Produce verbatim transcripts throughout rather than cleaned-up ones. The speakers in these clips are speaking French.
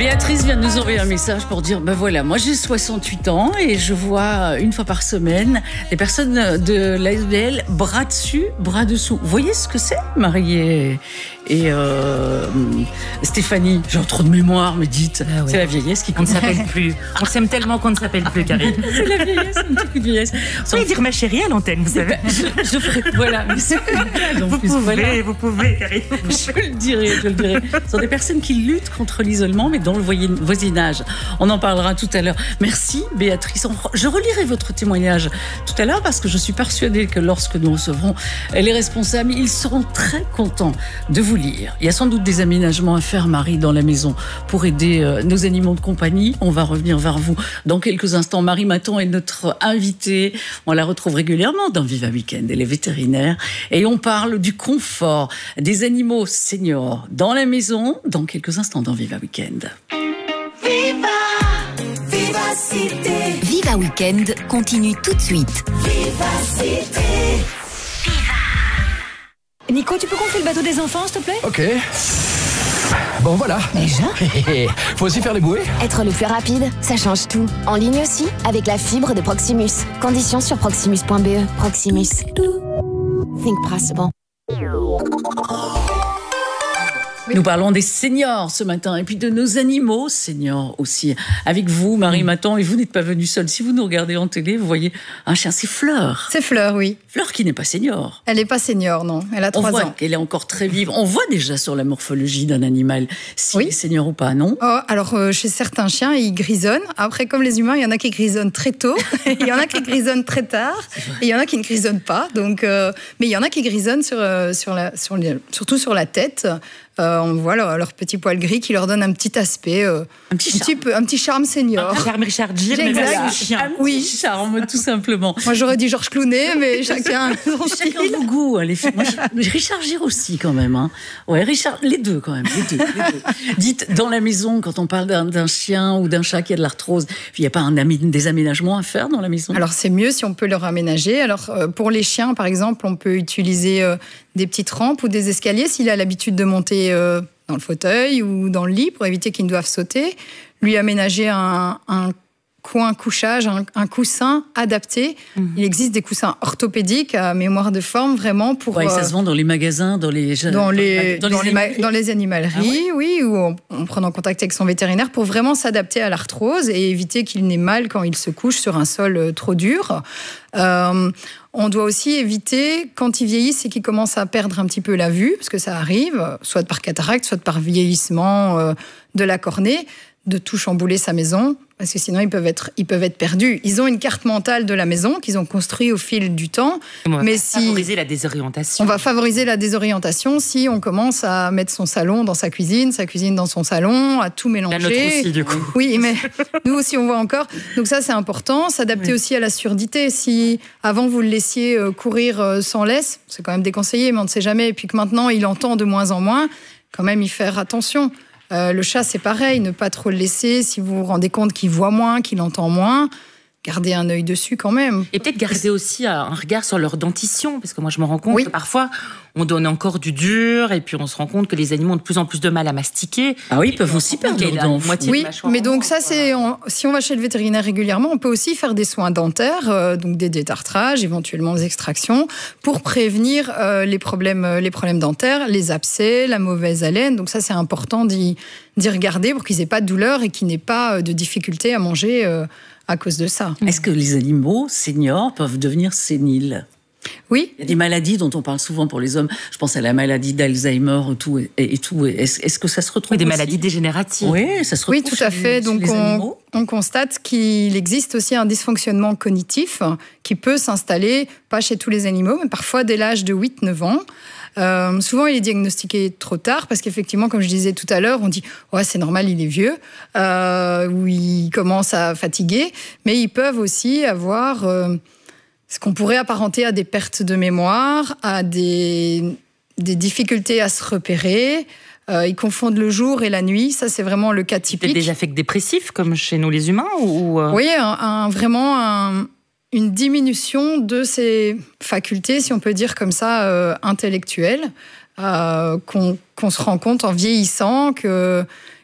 Béatrice vient de nous envoyer un message pour dire, ben voilà, moi j'ai soixante-huit ans et je vois une fois par semaine des personnes de l'A S B L bras dessus, bras dessous. Vous voyez ce que c'est, Marie et, et euh, Stéphanie? J'ai trop de mémoire, mais dites, ah ouais. C'est la vieillesse qui compte. On ne s'appelle plus. On s'aime tellement qu'on ne s'appelle plus, Karine. C'est la vieillesse, un petit coup de vieillesse. Vous pouvez dire ma chérie à l'antenne, vous savez. Je, je ferai, voilà. Mais vous plus, pouvez, voilà. vous pouvez, Karine. Je le dirai, je le dirai. Ce sont des personnes qui luttent contre l'isolement, mais dans le voisinage. On en parlera tout à l'heure. Merci, Béatrice. Je relirai votre témoignage tout à l'heure parce que je suis persuadée que lorsque nous recevrons les responsables, ils seront très contents de vous lire. Il y a sans doute des aménagements à faire, Marie, dans la maison pour aider euh, nos animaux de compagnie. On va revenir vers vous dans quelques instants. Marie Maton est notre invitée. On la retrouve régulièrement dans Viva Weekend. Elle est vétérinaire et on parle du confort des animaux seniors dans la maison dans quelques instants dans Viva Weekend. Viva, Viva Cité. Viva Weekend continue tout de suite. Viva Cité. Nico, tu peux gonfler le bateau des enfants, s'il te plaît? Ok. Bon, voilà. Déjà? Faut aussi faire les bouées? Être le plus rapide, ça change tout. En ligne aussi, avec la fibre de Proximus. Conditions sur proximus point b e. Proximus. Think possible. Nous parlons des seniors ce matin et puis de nos animaux seniors aussi. Avec vous, Marie Maton, et vous n'êtes pas venue seule. Si vous nous regardez en télé, vous voyez un chien, c'est Fleur. C'est Fleur, oui. Fleur qui n'est pas senior. Elle n'est pas senior, non. Elle a trois ans. On voit qu'elle est encore très vive. On voit déjà sur la morphologie d'un animal s'il oui. est senior ou pas, non? Oh, alors, euh, chez certains chiens, ils grisonnent. Après, comme les humains, il y en a qui grisonnent très tôt, il y en a qui grisonnent très tard, et il y en a qui ne grisonnent pas. Donc, euh, mais il y en a qui grisonnent sur, euh, sur la, sur les, surtout sur la tête. Euh, on voit leur, leur petit poil gris qui leur donne un petit aspect, euh, un, petit un, petit peu, un petit charme senior. Un charme Richard Gere, mais exact. chien. Un oui. petit charme, tout simplement. Moi, j'aurais dit Georges Clooney, mais chacun son style. Chacun vos goûts, les filles. Moi, je, Richard Gere aussi, quand même. Hein. Ouais, Richard, les deux, quand même. Les deux, les deux. Dites, dans la maison, quand on parle d'un, d'un chien ou d'un chat qui a de l'arthrose, il n'y a pas un, des aménagements à faire dans la maison? Alors, c'est mieux si on peut leur aménager. Alors, euh, pour les chiens, par exemple, on peut utiliser euh, des petites rampes ou des escaliers s'il a l'habitude de monter euh, dans le fauteuil ou dans le lit pour éviter qu'ils ne doivent sauter. Lui aménager un, un coin couchage, un, un coussin adapté. Mmh. Il existe des coussins orthopédiques à mémoire de forme, vraiment pour... Ouais, ça euh, se vend dans les magasins, dans les... Dans les, dans les, dans les, animaleries. dans les animaleries, ah ouais oui, ou en, en prenant contact avec son vétérinaire pour vraiment s'adapter à l'arthrose et éviter qu'il n'ait mal quand il se couche sur un sol trop dur. Euh, on doit aussi éviter, quand ils vieillissent et qu'ils commencent à perdre un petit peu la vue, parce que ça arrive, soit par cataracte, soit par vieillissement euh, de la cornée, de tout chambouler sa maison, parce que sinon ils peuvent être, ils peuvent être perdus. Ils ont une carte mentale de la maison qu'ils ont construite au fil du temps. On va mais si favoriser la désorientation. On va favoriser la désorientation si on commence à mettre son salon dans sa cuisine, sa cuisine dans son salon, à tout mélanger. La nôtre aussi, du coup. Oui, mais nous aussi on voit encore. Donc ça c'est important. S'adapter oui. aussi à la surdité. Si avant vous le laissiez courir sans laisse, c'est quand même déconseillé, mais on ne sait jamais. Et puis que maintenant il entend de moins en moins, quand même y faire attention. Euh, le chat, c'est pareil, ne pas trop le laisser. Si vous vous rendez compte qu'il voit moins, qu'il entend moins, gardez un œil dessus quand même. Et peut-être garder aussi un regard sur leur dentition, parce que moi, je me rends compte oui. que parfois, on donne encore du dur, et puis on se rend compte que les animaux ont de plus en plus de mal à mastiquer. Ah oui, ils peuvent aussi perdre leurs dents. Oui, mais donc ça, c'est on, si on va chez le vétérinaire régulièrement, on peut aussi faire des soins dentaires, euh, donc des détartrages, éventuellement des extractions, pour prévenir euh, les problèmes, les problèmes dentaires, les abcès, la mauvaise haleine. Donc ça, c'est important d'y, d'y regarder pour qu'ils n'aient pas de douleur et qu'ils n'aient pas de difficulté à manger euh, à cause de ça. Est-ce que les animaux seniors peuvent devenir séniles ? Oui. Il y a des maladies dont on parle souvent pour les hommes. Je pense à la maladie d'Alzheimer et tout. Et, et tout. Est-ce, est-ce que ça se retrouve oui, des aussi maladies dégénératives. Oui, ça se retrouve. Oui, tout à fait. Les, Donc on, on constate qu'il existe aussi un dysfonctionnement cognitif qui peut s'installer, pas chez tous les animaux, mais parfois dès l'âge de huit neuf ans. Euh, souvent, il est diagnostiqué trop tard parce qu'effectivement, comme je disais tout à l'heure, on dit ouais, c'est normal, il est vieux, euh, ou il commence à fatiguer, mais ils peuvent aussi avoir euh, ce qu'on pourrait apparenter à des pertes de mémoire, à des, des difficultés à se repérer. Euh, ils confondent le jour et la nuit. Ça, c'est vraiment le cas typique. Des affects dépressifs comme chez nous les humains ou euh... Oui, un, un, vraiment un, une diminution de ces facultés, si on peut dire comme ça, euh, intellectuelles, euh, qu'on, qu'on se rend compte en vieillissant que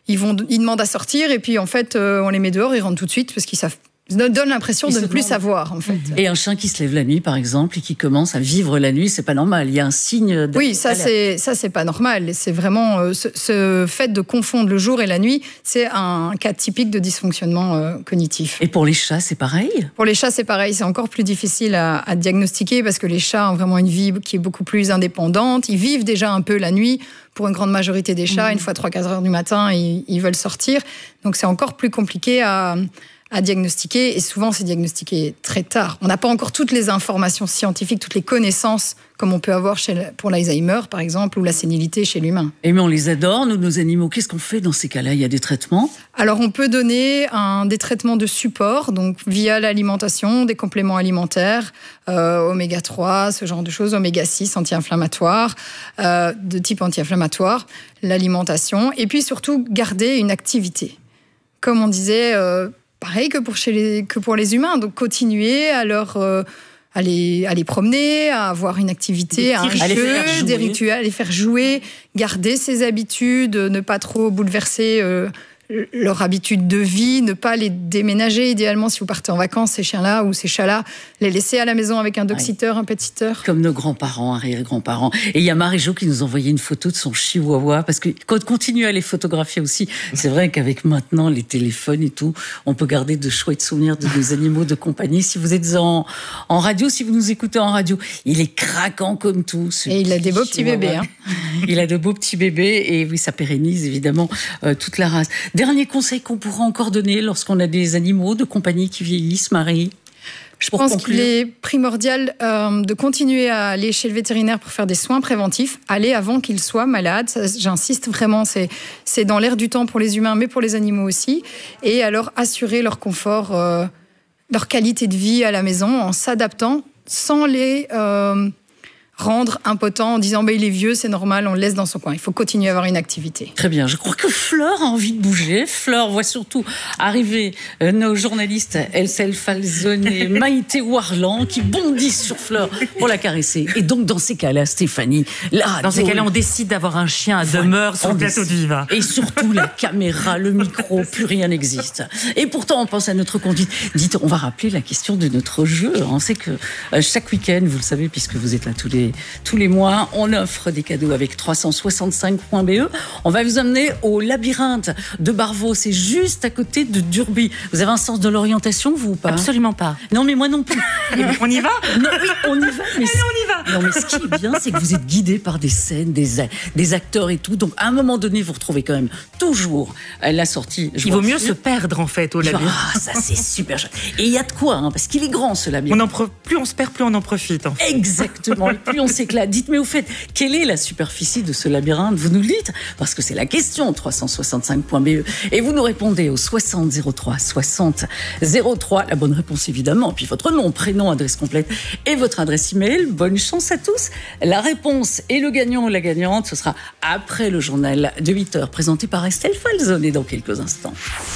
ils, vont, ils demandent à sortir et puis en fait, euh, on les met dehors, ils rentrent tout de suite parce qu'ils savent. Donne l'impression de ne plus savoir, en fait. Et un chien qui se lève la nuit, par exemple, et qui commence à vivre la nuit, c'est pas normal. Il y a un signe. De... Oui, ça c'est ça c'est pas normal. C'est vraiment euh, ce, ce fait de confondre le jour et la nuit, c'est un cas typique de dysfonctionnement euh, cognitif. Et pour les chats, c'est pareil ? Pour les chats, c'est pareil. C'est encore plus difficile à, à diagnostiquer parce que les chats ont vraiment une vie qui est beaucoup plus indépendante. Ils vivent déjà un peu la nuit. Pour une grande majorité des chats, mmh. une fois trois quatre heures du matin, ils, ils veulent sortir. Donc c'est encore plus compliqué à à diagnostiquer, et souvent c'est diagnostiqué très tard. On n'a pas encore toutes les informations scientifiques, toutes les connaissances comme on peut avoir chez, pour l'Alzheimer, par exemple, ou la sénilité chez l'humain. Et mais on les adore, nous, nos animaux. Qu'est-ce qu'on fait dans ces cas-là ? Il y a des traitements ? Alors on peut donner un, des traitements de support, donc via l'alimentation, des compléments alimentaires, euh, oméga trois, ce genre de choses, oméga six, anti-inflammatoires, euh, de type anti-inflammatoire, l'alimentation, et puis surtout garder une activité. Comme on disait... Euh, Pareil que pour, chez les, que pour les humains, donc continuer à leur euh, à les, à les promener, à avoir une activité, un jeu, des rituels, à les faire jouer, garder ses habitudes, ne pas trop bouleverser euh, leur habitude de vie, ne pas les déménager idéalement si vous partez en vacances, ces chiens-là ou ces chats-là, les laisser à la maison avec un dog-sitter, un pet-sitter. Comme nos grands-parents, arrière-grands-parents. Et il y a Marie-Jo qui nous envoyait une photo de son chihuahua, parce que quand on continue à les photographier aussi, c'est vrai qu'avec maintenant les téléphones et tout, on peut garder de chouettes souvenirs de nos animaux de compagnie. Si vous êtes en, en radio, si vous nous écoutez en radio, il est craquant comme tout. Et il a des beaux petits bébés. Hein. Il a de beaux petits bébés, et oui, ça pérennise évidemment euh, toute la race. Dernier conseil qu'on pourra encore donner lorsqu'on a des animaux de compagnie qui vieillissent, Marie ? Je pense qu'il est primordial euh, de continuer à aller chez le vétérinaire pour faire des soins préventifs, aller avant qu'ils soient malades. Ça, j'insiste vraiment, c'est, c'est dans l'air du temps pour les humains, mais pour les animaux aussi. Et alors assurer leur confort, euh, leur qualité de vie à la maison en s'adaptant sans les... Euh, rendre impotent en disant bah, il est vieux, c'est normal, on le laisse dans son coin. Il faut continuer à avoir une activité. Très bien. Je crois que Fleur a envie de bouger. Fleur voit surtout arriver euh, nos journalistes Elsel Falzone et Maïté Warland qui bondissent sur Fleur pour la caresser. Et donc, dans ces cas-là, Stéphanie, là, dans ces cas-là, on décide d'avoir un chien à demeure sur le plateau de Viva. Et surtout, la caméra, le micro, plus rien n'existe. Et pourtant, on pense à notre conduite. Dites, on va rappeler la question de notre jeu. On sait que euh, chaque week-end, vous le savez, puisque vous êtes là tous les Tous les mois, on offre des cadeaux avec trois cent soixante-cinq point B E. On va vous emmener au labyrinthe de Barvaux. C'est juste à côté de Durby. Vous avez un sens de l'orientation, vous, ou pas ? Absolument pas. Non, mais moi non plus. On y va ? Non, oui, on y va. Mais Allez, on y va. Non, mais ce qui est bien, c'est que vous êtes guidé par des scènes, des, des acteurs et tout. Donc, à un moment donné, vous retrouvez quand même toujours la sortie. Il vaut mieux se perdre, en fait, au labyrinthe. Ah, ça, c'est super chouette. Et il y a de quoi, hein, parce qu'il est grand, ce labyrinthe. On en pro- plus on se perd, plus on en profite. En fait. Exactement. Et plus on s'éclate. Dites-moi au fait, quelle est la superficie de ce labyrinthe ? Vous nous le dites, parce que c'est la question, trois cent soixante-cinq point B E. Et vous nous répondez au soixante zéro trois, soixante zéro trois. La bonne réponse, évidemment. Puis votre nom, prénom, adresse complète et votre adresse email. Bonne chance à tous. La réponse et le gagnant ou la gagnante, ce sera après le journal de huit heures, présenté par Estelle Falzone dans quelques instants.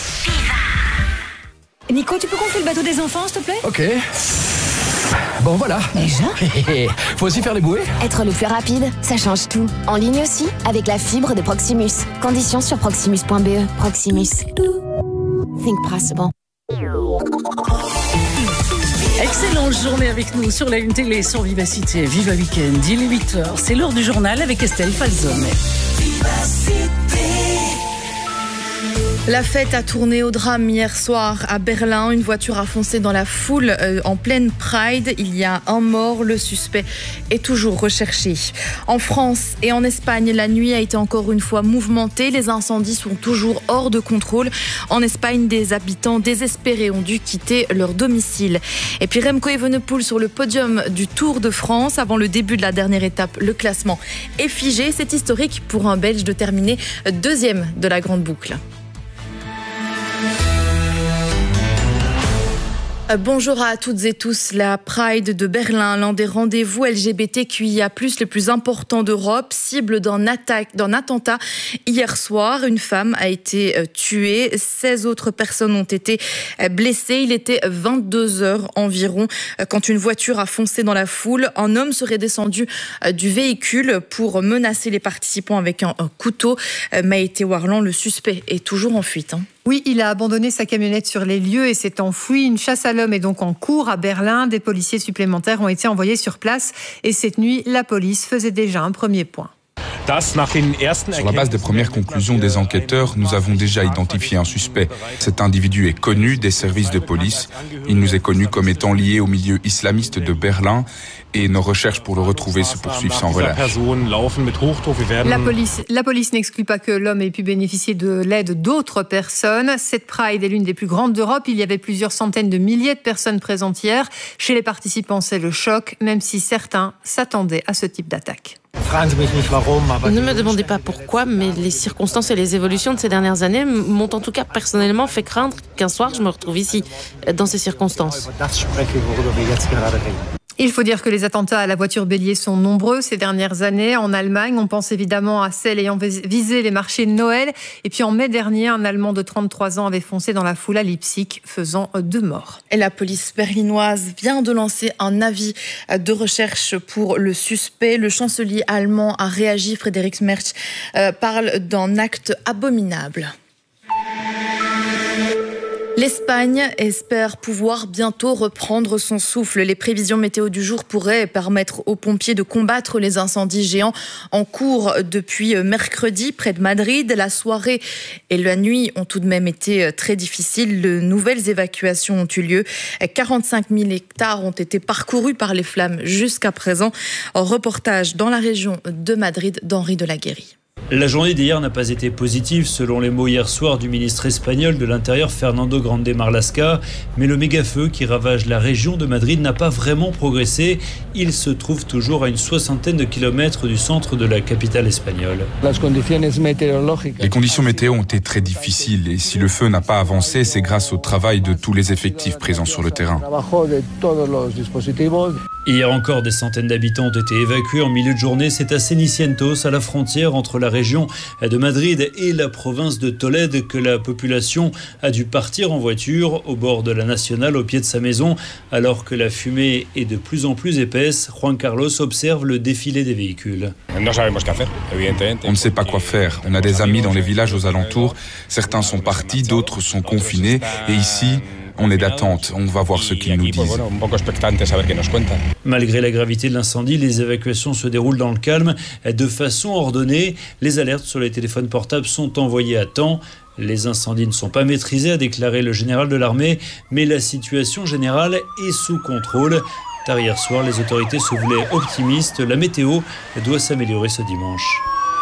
Nico, tu peux gonfler le bateau des enfants, s'il te plaît ? Ok. Bon, voilà. Déjà ? Faut aussi faire les bouées ? Être le plus rapide, ça change tout. En ligne aussi, avec la fibre de Proximus. Conditions sur proximus point b e. Proximus. Think possible. Excellente journée avec nous sur la Une Télé, sur Vivacité. Viva Weekend, il est huit heures. C'est l'heure du journal avec Estelle Falzone. La fête a tourné au drame hier soir à Berlin. Une voiture a foncé dans la foule euh, en pleine Pride. Il y a un mort. Le suspect est toujours recherché. En France et en Espagne, la nuit a été encore une fois mouvementée. Les incendies sont toujours hors de contrôle. En Espagne, des habitants désespérés ont dû quitter leur domicile. Et puis Remco Evenepoel sur le podium du Tour de France. Avant le début de la dernière étape, le classement est figé. C'est historique pour un Belge de terminer deuxième de la grande boucle. Bonjour à toutes et tous. La Pride de Berlin, l'un des rendez-vous L G B T Q I A plus, les plus importants d'Europe, cible d'un, attaque, d'un attentat hier soir. Une femme a été tuée, seize autres personnes ont été blessées. Il était vingt-deux heures environ quand une voiture a foncé dans la foule. Un homme serait descendu du véhicule pour menacer les participants avec un, un couteau. Maïté Warland, le suspect, est toujours en fuite. Hein. Oui, il a abandonné sa camionnette sur les lieux et s'est enfui. Une chasse à l'homme est donc en cours à Berlin. Des policiers supplémentaires ont été envoyés sur place. Et cette nuit, la police faisait déjà un premier point. Sur la base des premières conclusions des enquêteurs, nous avons déjà identifié un suspect. Cet individu est connu des services de police. Il nous est connu comme étant lié au milieu islamiste de Berlin et nos recherches pour le retrouver se poursuivent sans relâche. La police, la police n'exclut pas que l'homme ait pu bénéficier de l'aide d'autres personnes. Cette Pride est l'une des plus grandes d'Europe. Il y avait plusieurs centaines de milliers de personnes présentes hier. Chez les participants, c'est le choc, même si certains s'attendaient à ce type d'attaque. Ne me demandez pas pourquoi, mais les circonstances et les évolutions de ces dernières années m'ont en tout cas personnellement fait craindre qu'un soir je me retrouve ici, dans ces circonstances. Il faut dire que les attentats à la voiture bélier sont nombreux ces dernières années. En Allemagne, on pense évidemment à celles ayant visé les marchés de Noël. Et puis en mai dernier, un Allemand de trente-trois ans avait foncé dans la foule à Leipzig, faisant deux morts. Et la police berlinoise vient de lancer un avis de recherche pour le suspect. Le chancelier allemand a réagi. Friedrich Merz euh, parle d'un acte abominable. L'Espagne espère pouvoir bientôt reprendre son souffle. Les prévisions météo du jour pourraient permettre aux pompiers de combattre les incendies géants en cours depuis mercredi près de Madrid. La soirée et la nuit ont tout de même été très difficiles. De nouvelles évacuations ont eu lieu. quarante-cinq mille hectares ont été parcourus par les flammes jusqu'à présent. Un reportage dans la région de Madrid d'Henri de la Guérie. La journée d'hier n'a pas été positive, selon les mots hier soir du ministre espagnol de l'Intérieur Fernando Grande Marlaska. Mais le méga-feu qui ravage la région de Madrid n'a pas vraiment progressé. Il se trouve toujours à une soixantaine de kilomètres du centre de la capitale espagnole. Les conditions météo ont été très difficiles et si le feu n'a pas avancé, c'est grâce au travail de tous les effectifs présents sur le terrain. Hier encore, des centaines d'habitants ont été évacués en milieu de journée. C'est à Cenicientos, à la frontière entre la région de Madrid et la province de Tolède, que la population a dû partir en voiture au bord de la nationale, au pied de sa maison. Alors que la fumée est de plus en plus épaisse, Juan Carlos observe le défilé des véhicules. On ne sait pas quoi faire. On a des amis dans les villages aux alentours. Certains sont partis, d'autres sont confinés. Et ici, on est d'attente, on va voir ce qu'ils nous disent. Malgré la gravité de l'incendie, les évacuations se déroulent dans le calme, de façon ordonnée. Les alertes sur les téléphones portables sont envoyées à temps. Les incendies ne sont pas maîtrisés, a déclaré le général de l'armée, mais la situation générale est sous contrôle. Tard hier soir, les autorités se voulaient optimistes. La météo doit s'améliorer ce dimanche.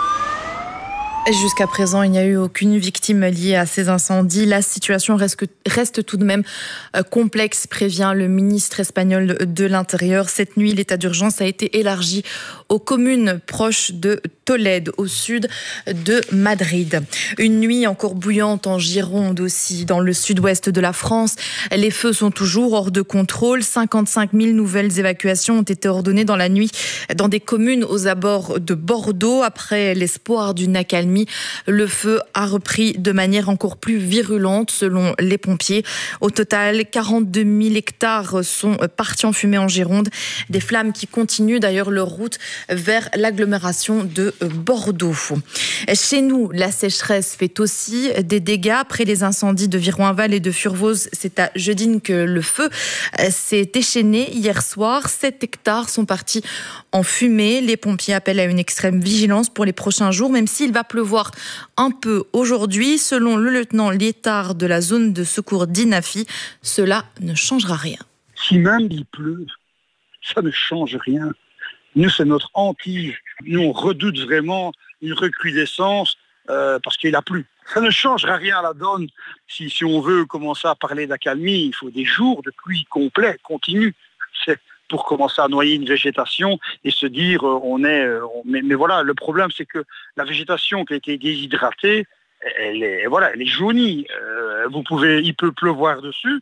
Jusqu'à présent, il n'y a eu aucune victime liée à ces incendies. La situation reste, reste tout de même complexe, prévient le ministre espagnol de l'Intérieur. Cette nuit, l'état d'urgence a été élargi aux communes proches de Tolède, au sud de Madrid. Une nuit encore bouillante en Gironde aussi, dans le sud-ouest de la France. Les feux sont toujours hors de contrôle. cinquante-cinq mille nouvelles évacuations ont été ordonnées dans la nuit dans des communes aux abords de Bordeaux. Après l'espoir d'une accalmie, le feu a repris de manière encore plus virulente selon les pompiers. Au total, quarante-deux mille hectares sont partis en fumée en Gironde. Des flammes qui continuent d'ailleurs leur route vers l'agglomération de Bordeaux. Chez nous, la sécheresse fait aussi des dégâts. Après les incendies de Viroinval et de Furvoz, c'est à Jeudine que le feu s'est déchaîné hier soir. sept hectares sont partis en fumée. Les pompiers appellent à une extrême vigilance pour les prochains jours, même s'il va pleuvoir un peu aujourd'hui. Selon le lieutenant Liétard de la zone de secours d'Inafi, cela ne changera rien. Si même il pleut, ça ne change rien. Nous, c'est notre hantise. Nous, on redoute vraiment une recrudescence euh, parce qu'il a plu. Ça ne changera rien à la donne. Si, si on veut commencer à parler d'accalmie, il faut des jours de pluie complets, continus. C'est pour commencer à noyer une végétation et se dire euh, on est... Euh, on, mais, mais voilà, le problème, c'est que la végétation qui a été déshydratée, elle est, voilà, elle est jaunie. Euh, vous pouvez, il peut pleuvoir dessus.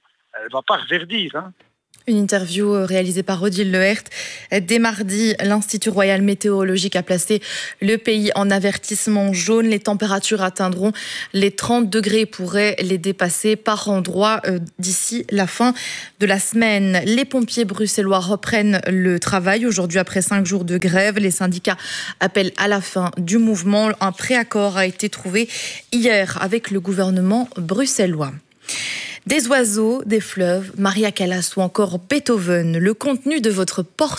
ne va pas reverdir. Hein. Une interview réalisée par Odile Lehert. Dès mardi, l'Institut Royal Météorologique a placé le pays en avertissement jaune. Les températures atteindront les trente degrés et pourraient les dépasser par endroits euh, d'ici la fin de la semaine. Les pompiers bruxellois reprennent le travail aujourd'hui après cinq jours de grève. Les syndicats appellent à la fin du mouvement. Un préaccord a été trouvé hier avec le gouvernement bruxellois. Des oiseaux, des fleuves, Maria Callas ou encore Beethoven. Le contenu de votre porte